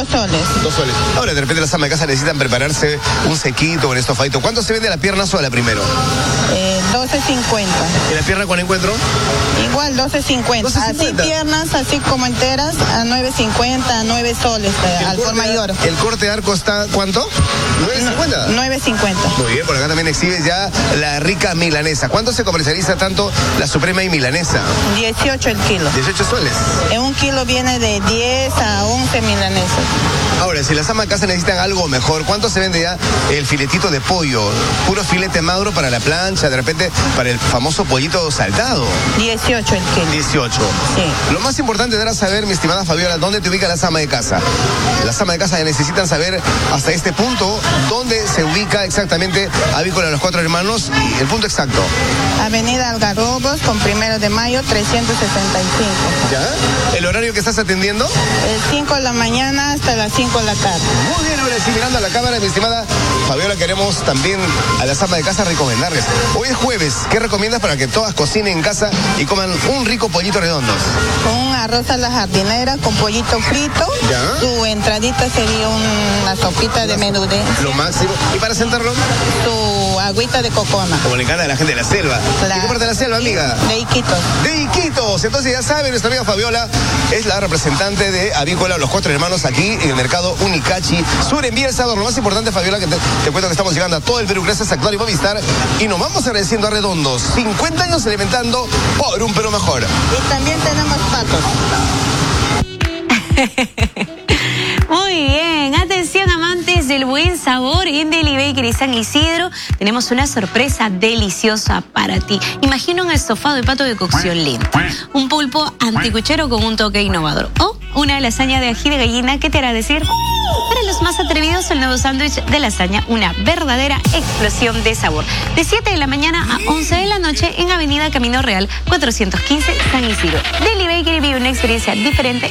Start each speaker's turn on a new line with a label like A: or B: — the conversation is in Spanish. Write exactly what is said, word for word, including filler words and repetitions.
A: Dos soles.
B: Dos soles. Ahora, de repente las amas de casa necesitan prepararse un sequito o un estofadito. ¿Cuánto se vende la pierna sola primero?
A: Eh, doce cincuenta.
B: ¿Y la pierna con encuentro?
A: Igual, doce cincuenta. Así piernas, así como enteras, a nueve cincuenta, nueve soles, eh, al por mayor.
B: ¿El corte de arco está cuánto? ¿nueve cincuenta?
A: nueve cincuenta.
B: Muy bien, por acá también exhibes ya la rica milanesa. ¿Cuánto se comercializa tanto la suprema y milanesa?
A: dieciocho el kilo.
B: dieciocho soles.
A: En un kilo viene de diez a once milanesas.
B: Ahora, si las amas de casa necesitan algo mejor, ¿cuánto se vende ya el filetito de pollo? Puro filete magro para la plancha, de repente para el famoso pollito saltado.
A: dieciocho el kilo.
B: dieciocho.
A: Sí.
B: Lo más importante era saber, mi estimada Fabiola, ¿dónde te ubica las amas de casa? Las amas de casa necesitan saber hasta este punto dónde se ubica exactamente Avícola Los Cuatro Hermanos y el punto exacto.
A: Avenida Algarrobos con Primero de Mayo trescientos sesenta y cinco.
B: ¿Ya? ¿El horario que estás atendiendo?
A: El cinco de la mañana hasta las cinco de la tarde.
B: Muy bien, ahora sí, mirando a la cámara, mi estimada Fabiola, queremos también a las amas de casa recomendarles. Hoy es jueves, ¿qué recomiendas para que todas cocinen en casa y coman un rico pollito redondo?
A: Con un arroz a la jardinera con pollito frito.
B: ¿Ya?
A: Su entradita sería una sopita de menudencia.
B: Lo máximo. ¿Y para sentarlo?
A: Su agüita de cocona.
B: Como le encanta a la gente de la selva.
A: La...
B: ¿Y qué parte de la selva, amiga?
A: De Iquitos.
B: De Iquitos. Entonces ya saben, nuestra amiga Fabiola es la representante de Avícola Los Cuatro Hermanos aquí en el mercado Unicachi Sur en Vía El Salvador. Lo más importante, Fabiola, que te, te cuento que estamos llegando a todo el Perú gracias a Actual y Movistar y nos vamos agradeciendo a Redondos. cincuenta años alimentando por un Perú mejor.
A: Y también tenemos patos.
C: Muy bien, atención amantes del buen sabor en Deli Bakery San Isidro. Tenemos una sorpresa deliciosa para ti. Imagina un estofado de pato de cocción lenta, un pulpo anticuchero con un toque innovador o una lasaña de ají de gallina que te hará decir... Para los más atrevidos, el nuevo sándwich de lasaña, una verdadera explosión de sabor. De siete de la mañana a once de la noche en Avenida Camino Real cuatrocientos quince San Isidro. Deli Bakery vive una experiencia diferente